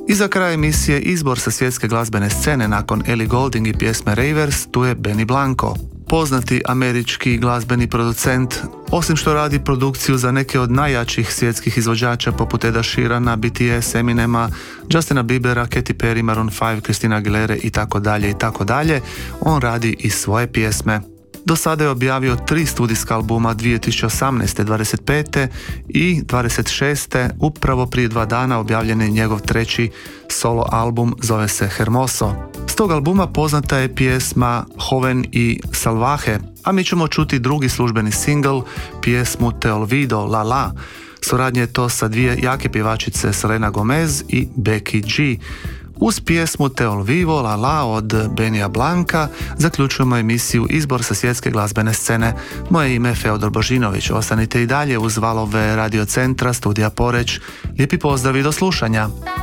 I za kraj emisije izbor sa svjetske glazbene scene nakon Ellie Goulding i pjesme Ravers, tu je Benny Blanco. Poznati američki glazbeni producent, osim što radi produkciju za neke od najjačih svjetskih izvođača poput Eda Sheerana, BTS, Eminema, Justina Biebera, Katy Perry, Maroon 5, Christina Aguilere itd., on radi i svoje pjesme. Do sada je objavio 3 studijska albuma 2018. 25. i 26. Upravo prije 2 dana objavljen je njegov 3. solo album, zove se Hermoso. S tog albuma poznata je pjesma Joven i Salvaje, a mi ćemo čuti drugi službeni singl, pjesmu Te olvido, La La. Suradnje je to sa 2 jake pjevačice, Selena Gomez i Becky G. Uz pjesmu Te olvido, La La od Benija Blanka zaključujemo emisiju Izbor sa svjetske glazbene scene. Moje ime je Feodor Božinović. Ostanite i dalje uz valove Radio Centra, studija Poreč. Lijepi pozdrav i do slušanja.